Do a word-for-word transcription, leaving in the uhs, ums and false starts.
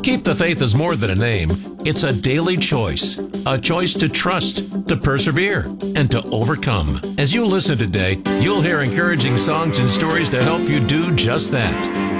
Keep the Faith is more than a name. It's a daily choice. A choice to trust, to persevere, and to overcome. As you listen today, you'll hear encouraging songs and stories to help you do just that.